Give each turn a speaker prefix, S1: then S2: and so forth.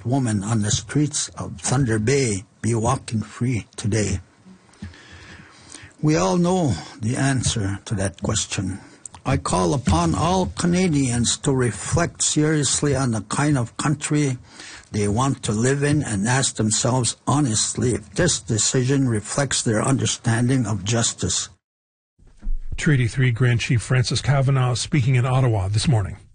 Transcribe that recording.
S1: woman on the streets of Thunder Bay be walking free today? We all know the answer to that question. I call upon all Canadians to reflect seriously on the kind of country they want to live in and ask themselves honestly if this decision reflects their understanding of justice.
S2: Treaty 3 Grand Chief Francis Kavanagh speaking in Ottawa this morning.